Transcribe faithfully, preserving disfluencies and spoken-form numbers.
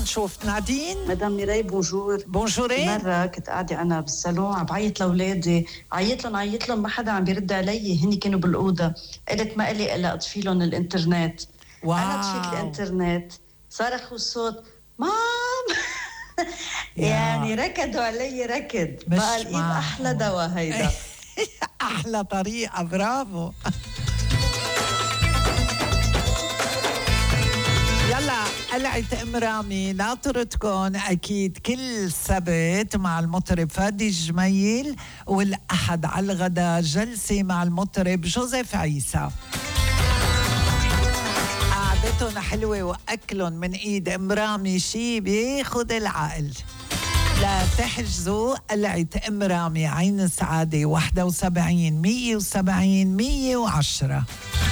نشوف نادين. مدام ميراي بونجور. بونجورين. مرة كنت قاعدة أنا بالصالون عم بعيط لأولادي، عيط لهم عيط لهم ما حدا عم بيرد علي، هني كانوا بالأوضة. قلت ما إلي إلا أطفي لهم الإنترنت. واو. أنا طفيت الإنترنت صرخوا الصوت مام. يعني ركضوا علي ركض. بقى الإيد أحلى دواء هيدا. أحلى طريقة، برافو. يلا قلعة ام رامي ناطرتكم أكيد كل سبت مع المطرب فادي الجميل، والأحد على الغداء جلسة مع المطرب جوزيف عيسى. قعدتهم حلوة وأكلهم من إيد ام رامي شي بياخد العقل. لا تحجزوا قلعة ام رامي عين السعادة واحد وسبعين مية وسبعين مية وعشرة.